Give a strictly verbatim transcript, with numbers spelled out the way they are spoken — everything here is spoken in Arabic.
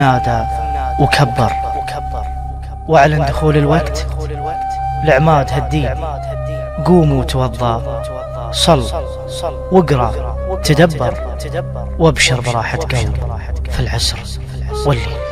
نادى وكبر وأعلن دخول الوقت لعماد هالدين. قوم وتوضى، صل واقرأ تدبر، وابشر براحة قلب في العسر والليل.